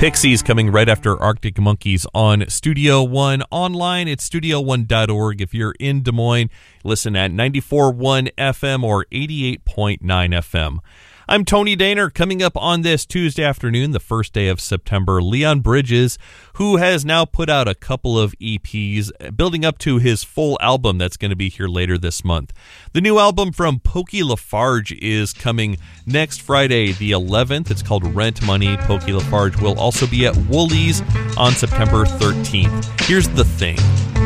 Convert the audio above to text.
Pixies coming right after Arctic Monkeys on Studio One. Online, it's studio1.org. If you're in Des Moines, listen at 94.1 FM or 88.9 FM. I'm Tony Daner. Coming up on this Tuesday afternoon, the first day of September, Leon Bridges, who has now put out a couple of EPs, building up to his full album that's going to be here later this month. The new album from Pokey Lafarge is coming next Friday, the 11th. It's called Rent Money. Pokey Lafarge will also be at Woolies on September 13th. Here's the thing.